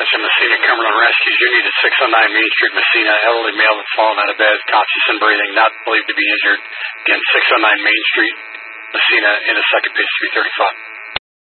That's in Messina. Cumberland Rescues Unit at 609 Main Street, Messina. Elderly male had fallen out of bed, conscious and breathing, not believed to be injured. Again, 609 Main Street, Messina, in a second page 335.